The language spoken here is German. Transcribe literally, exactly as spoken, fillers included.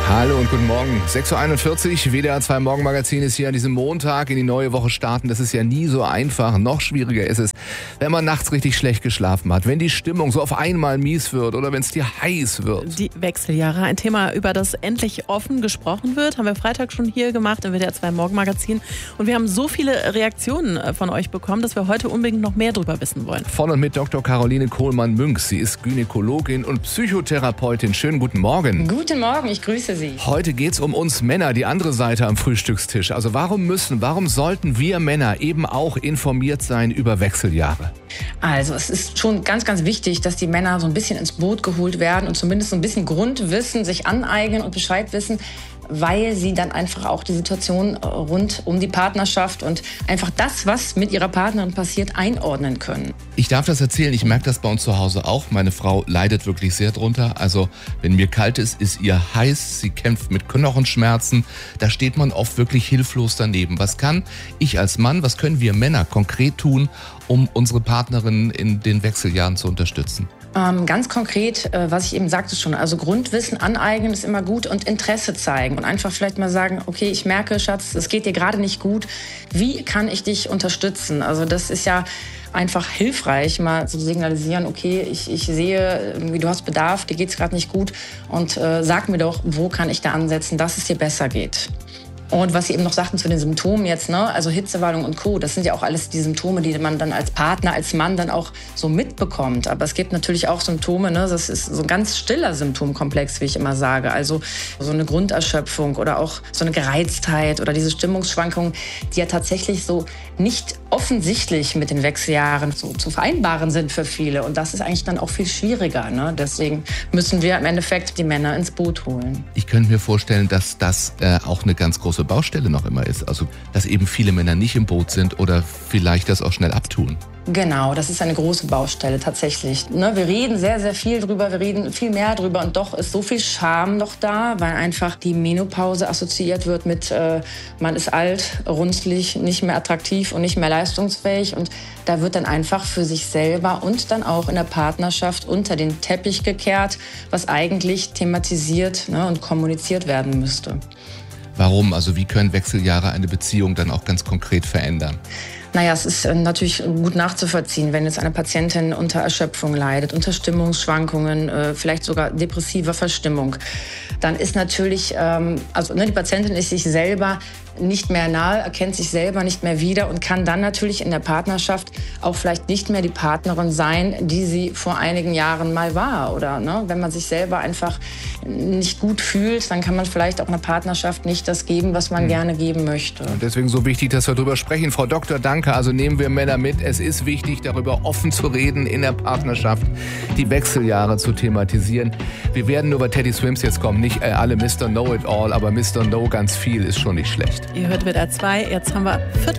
Hallo und guten Morgen. sechs Uhr einundvierzig, W D R zwei Morgenmagazin ist hier an diesem Montag in die neue Woche starten. Das ist ja nie so einfach. Noch schwieriger ist es, wenn man nachts richtig schlecht geschlafen hat, wenn die Stimmung so auf einmal mies wird oder wenn es dir heiß wird. Die Wechseljahre, ein Thema, über das endlich offen gesprochen wird, haben wir Freitag schon hier gemacht im W D R zwei Morgenmagazin. Und wir haben so viele Reaktionen von euch bekommen, dass wir heute unbedingt noch mehr darüber wissen wollen. Von und mit Doktor Caroline Kohlmann-Münx. Sie ist Gynäkologin und Psychotherapeutin. Schönen guten Morgen. Guten Morgen, ich grüße Sie. Heute geht's um uns Männer, die andere Seite am Frühstückstisch. Also warum müssen, warum sollten wir Männer eben auch informiert sein über Wechseljahre? Also es ist schon ganz, ganz wichtig, dass die Männer so ein bisschen ins Boot geholt werden und zumindest so ein bisschen Grundwissen sich aneignen und Bescheid wissen, weil sie dann einfach auch die Situation rund um die Partnerschaft und einfach das, was mit ihrer Partnerin passiert, einordnen können. Ich darf das erzählen, ich merke das bei uns zu Hause auch. Meine Frau leidet wirklich sehr drunter. Also wenn mir kalt ist, ist ihr heiß. Sie kämpft mit Knochenschmerzen. Da steht man oft wirklich hilflos daneben. Was kann ich als Mann, was können wir Männer konkret tun, um unsere Partnerin in den Wechseljahren zu unterstützen? Ähm, ganz konkret, äh, was ich eben sagte schon, also Grundwissen aneignen ist immer gut und Interesse zeigen und einfach vielleicht mal sagen, okay, ich merke, Schatz, es geht dir gerade nicht gut, wie kann ich dich unterstützen? Also das ist ja einfach hilfreich, mal zu signalisieren, okay, ich, ich sehe, wie du hast Bedarf, dir geht's gerade nicht gut und äh, sag mir doch, wo kann ich da ansetzen, dass es dir besser geht. Und was Sie eben noch sagten zu den Symptomen jetzt, ne, also Hitzewallung und Co., das sind ja auch alles die Symptome, die man dann als Partner, als Mann dann auch so mitbekommt. Aber es gibt natürlich auch Symptome, ne, das ist so ein ganz stiller Symptomkomplex, wie ich immer sage. Also so eine Grunderschöpfung oder auch so eine Gereiztheit oder diese Stimmungsschwankungen, die ja tatsächlich so nicht offensichtlich mit den Wechseljahren so zu vereinbaren sind für viele. Und das ist eigentlich dann auch viel schwieriger, ne? Deswegen müssen wir im Endeffekt die Männer ins Boot holen. Ich könnte mir vorstellen, dass das äh, auch eine ganz große Baustelle noch immer ist. Also, dass eben viele Männer nicht im Boot sind oder vielleicht das auch schnell abtun. Genau, das ist eine große Baustelle tatsächlich. Ne, wir reden sehr, sehr viel drüber, wir reden viel mehr drüber und doch ist so viel Scham noch da, weil einfach die Menopause assoziiert wird mit, äh, man ist alt, runzlig, nicht mehr attraktiv und nicht mehr leistungsfähig und da wird dann einfach für sich selber und dann auch in der Partnerschaft unter den Teppich gekehrt, was eigentlich thematisiert, ne, und kommuniziert werden müsste. Warum? Also wie können Wechseljahre eine Beziehung dann auch ganz konkret verändern? Naja, es ist natürlich gut nachzuvollziehen, wenn jetzt eine Patientin unter Erschöpfung leidet, unter Stimmungsschwankungen, vielleicht sogar depressiver Verstimmung. Dann ist natürlich, also ne, die Patientin ist sich selber nicht mehr nahe, erkennt sich selber nicht mehr wieder und kann dann natürlich in der Partnerschaft auch vielleicht nicht mehr die Partnerin sein, die sie vor einigen Jahren mal war. Oder ne, wenn man sich selber einfach nicht gut fühlt, dann kann man vielleicht auch einer Partnerschaft nicht das geben, was man hm. gerne geben möchte. Und deswegen so wichtig, dass wir darüber sprechen. Frau Doktor, danke. Also nehmen wir Männer mit. Es ist wichtig, darüber offen zu reden in der Partnerschaft, die Wechseljahre zu thematisieren. Wir werden nur bei Teddy Swims jetzt kommen. Nicht äh, alle Mister Know-it-all, aber Mister Know ganz viel ist schon nicht schlecht. Ihr hört W D R zwei, jetzt haben wir Viertel